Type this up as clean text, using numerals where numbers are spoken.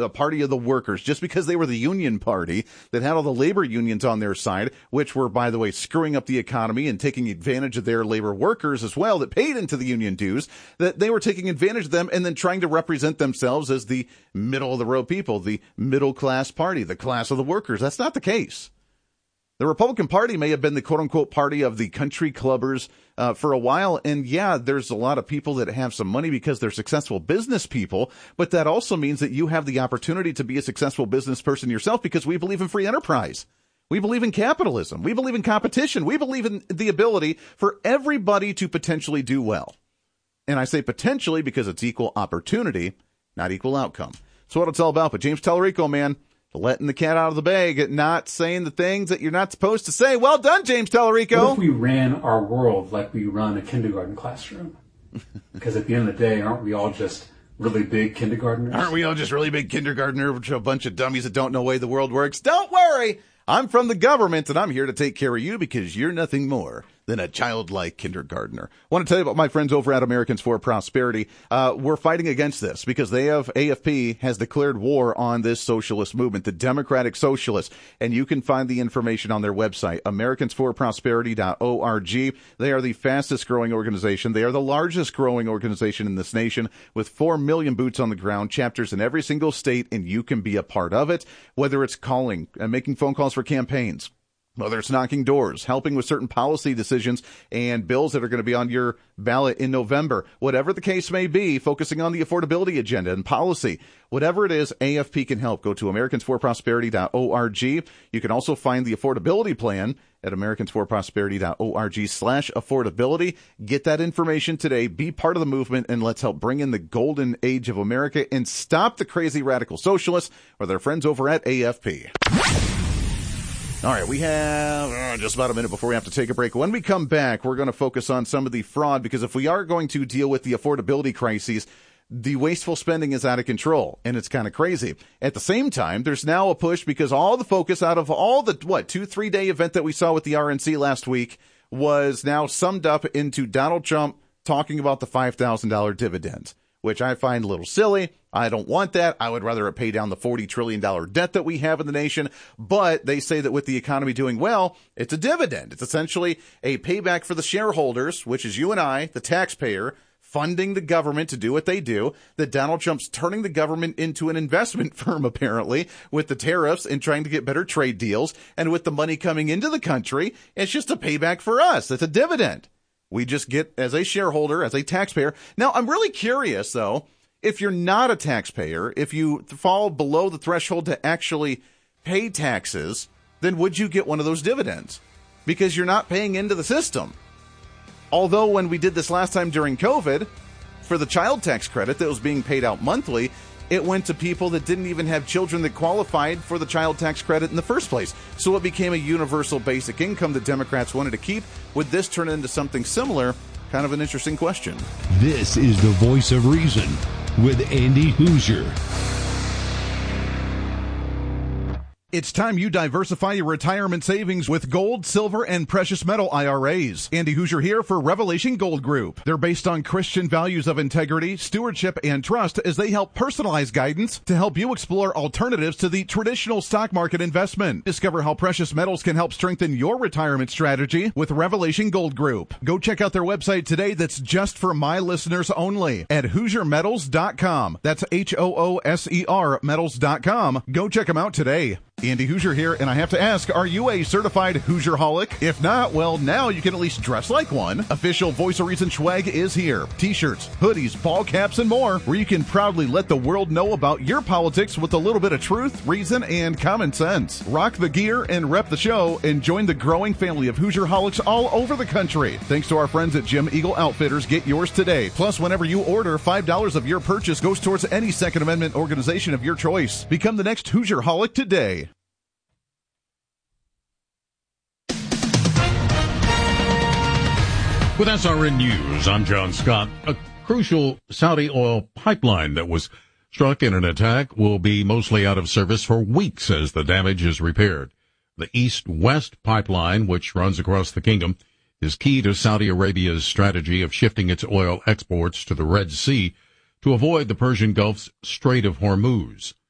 a party of the workers, just because they were the union party that had all the labor unions on their side, which were, by the way, screwing up the economy and taking advantage of their labor workers as well that paid into the union dues, that they were taking advantage of them and then trying to represent themselves as the middle of the road people, the middle class party, the class of the workers. That's not the case. The Republican Party may have been the quote-unquote party of the country clubbers for a while. And yeah, there's a lot of people that have some money because they're successful business people. But that also means that you have the opportunity to be a successful business person yourself, because we believe in free enterprise. We believe in capitalism. We believe in competition. We believe in the ability for everybody to potentially do well. And I say potentially because it's equal opportunity, not equal outcome. That's what it's all about. But James Tallarico, man, letting the cat out of the bag, not saying the things that you're not supposed to say. Well done, James Tallarico. What if we ran our world like we run a kindergarten classroom? Because at the end of the day, aren't we all just really big kindergartners? Aren't we all just really big kindergartners, a bunch of dummies that don't know the way the world works? Don't worry. I'm from the government, and I'm here to take care of you because you're nothing more than a childlike kindergartner. I want to tell you about my friends over at Americans for Prosperity. We're fighting against this because AFP has declared war on this socialist movement, the Democratic Socialists, and you can find the information on their website, americansforprosperity.org. They are the fastest growing organization. They are the largest growing organization in this nation with 4 million boots on the ground, chapters in every single state, and you can be a part of it, whether it's calling and making phone calls for campaigns, whether it's knocking doors, helping with certain policy decisions and bills that are going to be on your ballot in November, whatever the case may be, focusing on the affordability agenda and policy, whatever it is, AFP can help. Go to americansforprosperity.org. You can also find the affordability plan at americansforprosperity.org/affordability. Get that information today. Be part of the movement, and let's help bring in the golden age of America and stop the crazy radical socialists or their friends over at AFP. All right, we have just about a minute before we have to take a break. When we come back, we're going to focus on some of the fraud, because if we are going to deal with the affordability crises, the wasteful spending is out of control, and it's kind of crazy. At the same time, there's now a push because all the focus out of all the, 2-3 day event that we saw with the RNC last week was now summed up into Donald Trump talking about the $5,000 dividend, which I find a little silly. I don't want that. I would rather it pay down the $40 trillion debt that we have in the nation. But they say that with the economy doing well, it's a dividend. It's essentially a payback for the shareholders, which is you and I, the taxpayer, funding the government to do what they do, that Donald Trump's turning the government into an investment firm, apparently, with the tariffs and trying to get better trade deals. And with the money coming into the country, it's just a payback for us. It's a dividend we just get as a shareholder, as a taxpayer. Now, I'm really curious, though, if you're not a taxpayer, if you fall below the threshold to actually pay taxes, then would you get one of those dividends? Because you're not paying into the system. Although when we did this last time during COVID, for the child tax credit that was being paid out monthly, it went to people that didn't even have children that qualified for the child tax credit in the first place. So it became a universal basic income that Democrats wanted to keep. Would this turn into something similar? Kind of an interesting question. This is the Voice of Reason with Andy Hooser. It's time you diversify your retirement savings with gold, silver, and precious metal IRAs. Andy Hooser here for Revelation Gold Group. They're based on Christian values of integrity, stewardship, and trust as they help personalize guidance to help you explore alternatives to the traditional stock market investment. Discover how precious metals can help strengthen your retirement strategy with Revelation Gold Group. Go check out their website today that's just for my listeners only at HooserMetals.com. That's HOOSER metals.com. Go check them out today. Andy Hooser here, and I have to ask, are you a certified Hoosier-holic? If not, well, now you can at least dress like one. Official Voice of Reason swag is here. T-shirts, hoodies, ball caps, and more, where you can proudly let the world know about your politics with a little bit of truth, reason, and common sense. Rock the gear and rep the show, and join the growing family of Hoosier-holics all over the country. Thanks to our friends at Jim Eagle Outfitters, get yours today. Plus, whenever you order, $5 of your purchase goes towards any Second Amendment organization of your choice. Become the next Hoosier-holic today. With SRN News, I'm John Scott. A crucial Saudi oil pipeline that was struck in an attack will be mostly out of service for weeks as the damage is repaired. The East-West pipeline, which runs across the kingdom, is key to Saudi Arabia's strategy of shifting its oil exports to the Red Sea to avoid the Persian Gulf's Strait of Hormuz.